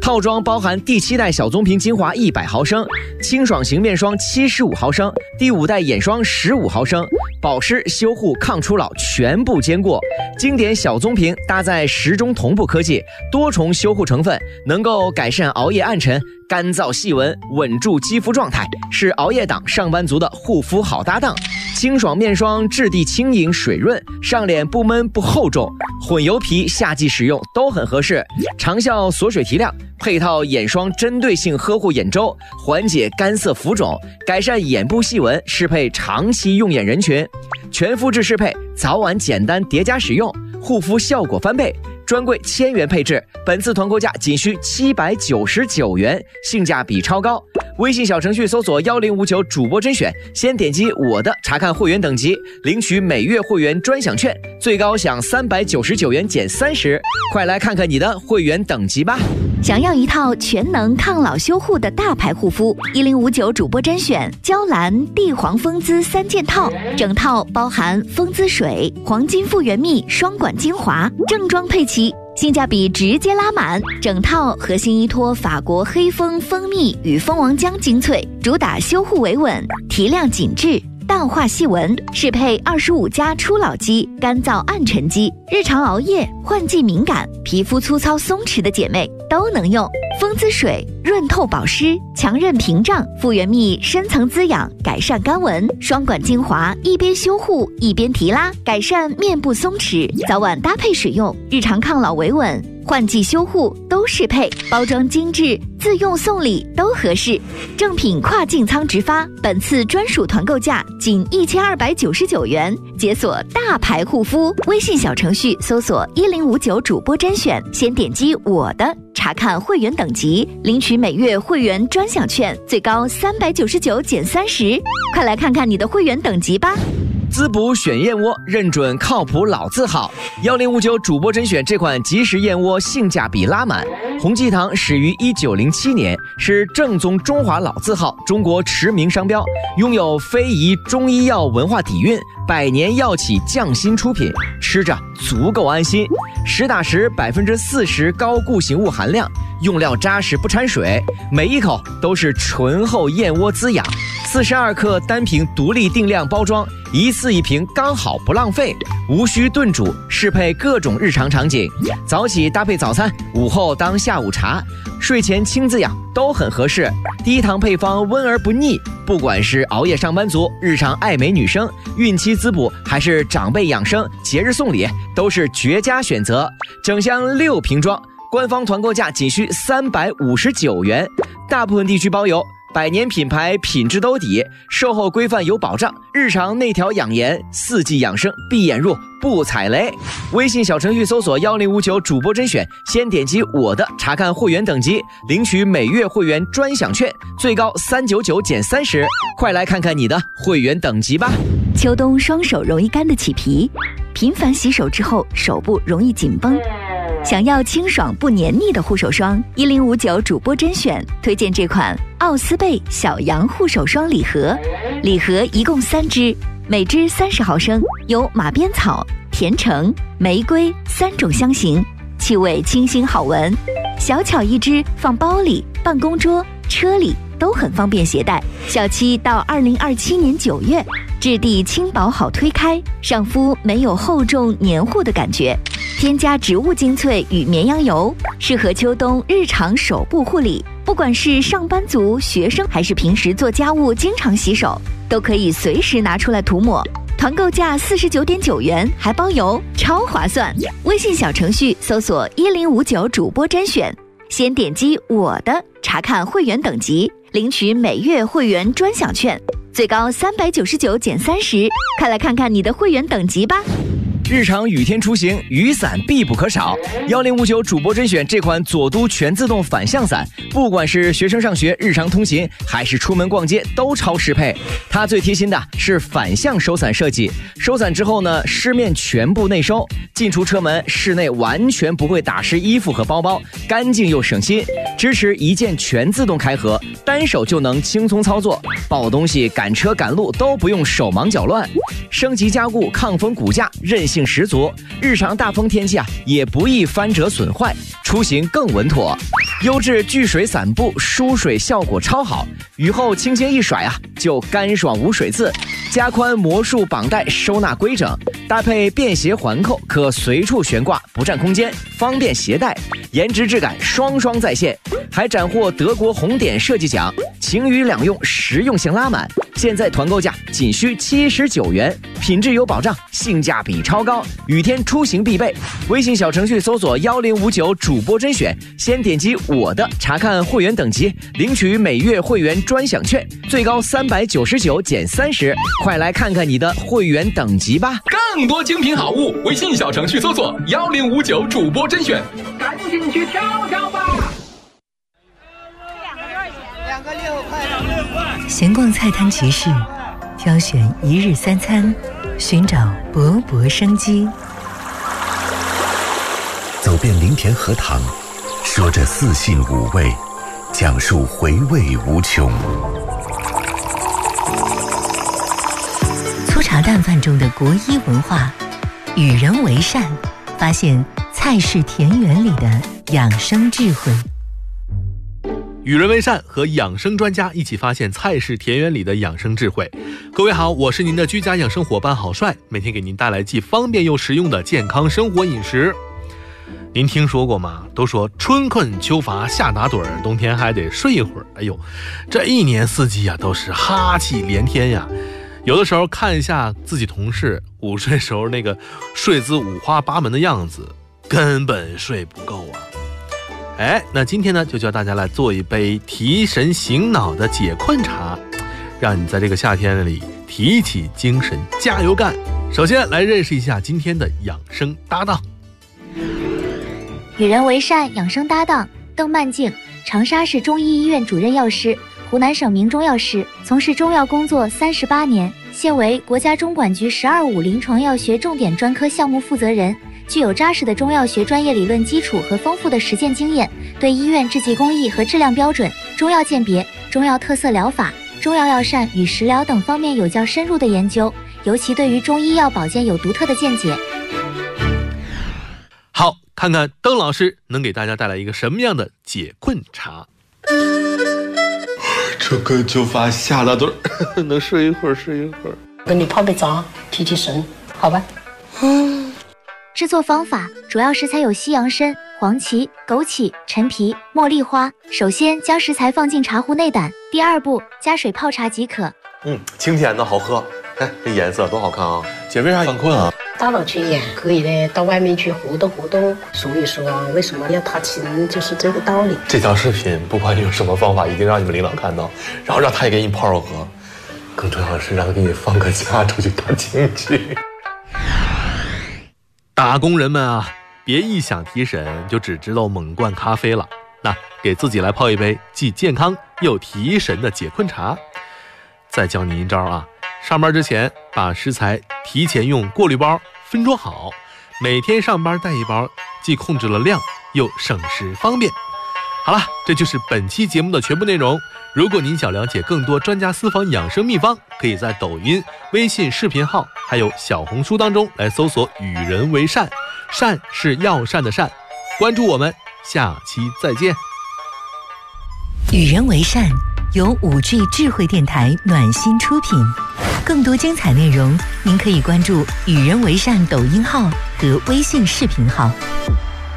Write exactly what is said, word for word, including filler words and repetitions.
套装包含第七代小棕瓶精华一百毫升，清爽型面霜七十五毫升，第五代眼霜十五毫升，保湿、修护、抗初老全部兼顾。经典小棕瓶搭载时钟同步科技，多重修护成分，能够改善熬夜暗沉、干燥细纹，稳住肌肤状态，是熬夜党上班族的护肤好搭档。清爽面霜质地轻盈水润，上脸不闷不厚重，混油皮夏季使用都很合适。长效锁水提亮，配套眼霜针对性呵护眼周，缓解干涩浮肿，改善眼部细纹，适配长期用眼人群。全肤质适配，早晚简单叠加使用，护肤效果翻倍。专柜千元配置，本次团购价仅需七百九十九元，性价比超高。微信小程序搜索幺零五九主播甄选，先点击我的查看会员等级，领取每月会员专享券，最高享三百九十九元减三十。快来看看你的会员等级吧！ 想要一套全能抗老修护的大牌护肤，一零五九主播甄选娇兰地黄蜂姿三件套，整套包含蜂姿水、黄金复原蜜双管精华，正装配齐，性价比直接拉满。整套核心依托法国黑蜂蜂蜜与蜂王浆精粹，主打修护维稳、提亮紧致、淡化细纹，适配二十五加初老肌、干燥暗沉肌、日常熬夜、换季敏感、皮肤粗糙松弛的姐妹都能用。蜂姿水润透保湿，强韧屏障；复原蜜深层滋养，改善干纹；双管精华一边修护一边提拉，改善面部松弛。早晚搭配使用，日常抗老维稳、换季修护都适配，包装精致，自用送礼都合适。正品跨境仓直发，本次专属团购价仅一千二百九十九元，解锁大牌护肤。微信小程序搜索一零五九主播甄选，先点击我的查看会员等级，领取每月会员专享券，最高三百九十九减三十。快来看看你的会员等级吧！ 滋补选燕窝，认准靠谱老字号。幺零五九主播甄选这款即食燕窝性价比拉满。洪记堂始于一九零七年，是正宗中华老字号，中国驰名商标，拥有非遗中医药文化底蕴，百年药企匠心出品，吃着足够安心。实打实百分之四十高固形物含量，用料扎实不掺水，每一口都是醇厚燕窝滋养。四十二克单瓶独立定量包装，一次一瓶刚好不浪费，无需炖煮，适配各种日常场景。早起搭配早餐，午后当下午茶，睡前轻滋养都很合适。低糖配方温而不腻，不管是熬夜上班族、日常爱美女生、孕期滋补，还是长辈养生、节日送礼，都是绝佳选择。整箱六瓶装，官方团购价仅需三百五十九元，大部分地区包邮。百年品牌，品质兜底，售后规范有保障，日常内调养颜，四季养生，闭眼入不踩雷。微信小程序搜索幺零五九主播甄选，先点击我的查看会员等级，领取每月会员专享券，最高三百九十九减三十。快来看看你的会员等级吧！ 秋冬双手容易干得起皮，频繁洗手之后手部容易紧绷。想要清爽不黏腻的护手霜，一零五九主播甄选推荐这款奥斯贝小羊护手霜礼盒，礼盒一共三支，每支三十毫升，有马鞭草、甜橙、玫瑰三种香型，气味清新好闻。小巧一支，放包里、办公桌、车里都很方便携带。小七到二零二七年九月，质地轻薄好推开，上肤没有厚重黏糊的感觉。添加植物精粹与绵羊油，适合秋冬日常手部护理。不管是上班族、学生，还是平时做家务经常洗手，都可以随时拿出来涂抹。团购价四十九点九元，还包邮，超划算！微信小程序搜索一零五九主播甄选，先点击我的查看会员等级，领取每月会员专享券，最高三百九十九减三十。快来看看你的会员等级吧！ 日常雨天出行，雨伞必不可少。幺零五九主播甄选这款左都全自动反向伞，不管是学生上学、日常通勤，还是出门逛街，都超适配。它最贴心的是反向收伞设计，收伞之后呢，湿面全部内收，进出车门、室内完全不会打湿衣服和包包，干净又省心。支持一键全自动开合，单手就能轻松操作，抱东西、赶车赶路都不用手忙脚乱。升级加固，抗风骨架，韧性十足，日常大风天气啊也不易翻折损坏，出行更稳妥。 优质聚水伞布疏水效果超好，雨后轻轻一甩啊，就干爽无水渍。加宽魔术绑带收纳规整，搭配便携环扣，可随处悬挂，不占空间，方便携带。颜值质感双双在线，还斩获德国红点设计奖，晴雨两用，实用性拉满。现在团购价仅需七十九元，品质有保障，性价比超高，雨天出行必备。微信小程序搜索幺零五九主播甄选，先点击我的查看会员等级，领取每月会员专享券，最高三百九十九减三十，快来看看你的会员等级吧！ 更多精品好物，微信小程序搜索幺零五九主播甄选，赶紧去挑挑吧！ 两个六块，两个六块。 闲逛菜摊集市，挑选一日三餐，寻找勃勃生机。 走遍林田荷塘，说着四性五味，讲述回味无穷。 粗茶淡饭中的国医文化，与人为善，发现菜式田园里的养生智慧。 与人为善和养生专家一起发现菜式田园里的养生智慧。各位好，我是您的居家养生伙伴郝帅，每天给您带来既方便又实用的健康生活饮食。您听说过吗？都说春困秋乏夏打盹儿，冬天还得睡一会儿。哎呦，这一年四季啊都是哈气连天呀。有的时候看一下自己同事午睡时候那个睡姿五花八门的样子，根本睡不够啊。哎，那今天呢，就教大家来做一杯提神醒脑的解困茶，让你在这个夏天里提起精神，加油干。首先来认识一下今天的养生搭档。 与人为善养生搭档邓曼静，长沙市中医医院主任药师，湖南省名中药师，从事中药工作三十八年，现为国家中管局“十二五”临床药学重点专科项目负责人。具有扎实的中药学专业理论基础和丰富的实践经验，对医院制剂工艺和质量标准、中药鉴别、中药特色疗法、中药药膳与食疗等方面有较深入的研究，尤其对于中医药保健有独特的见解。 好，看看邓老师能给大家带来一个什么样的解困茶。 春困秋乏夏打盹儿，能睡一会儿睡一会儿。 跟你泡杯茶，提提神，好吧？嗯。 制作方法主要食材有西洋参、黄芪、枸杞、陈皮、茉莉花。首先将食材放进茶壶内胆，第二步加水泡茶即可。 嗯，清甜的好喝，哎，这颜色多好看啊！姐为啥犯困啊？ 大脑缺氧可以呢，到外面去活动活动。所以说啊，为什么要踏青，就是这个道理。 这条视频不管你用什么方法，一定让你们领导看到，然后让他也给你泡泡喝。更重要的是让他给你放个假，出去踏青去。 打工人们啊，别一想提神就只知道猛灌咖啡了。那给自己来泡一杯既健康又提神的解困茶。再教你一招啊，上班之前把食材提前用过滤包分装好，每天上班带一包，既控制了量又省时方便。好了，这就是本期节目的全部内容。如果您想了解更多专家私房养生秘方，可以在抖音、微信视频号还有小红书当中来搜索与人为善，善是药膳的善。关注我们，下期再见。 与人为善由五 G 智慧电台暖心出品，更多精彩内容您可以关注与人为善抖音号和微信视频号。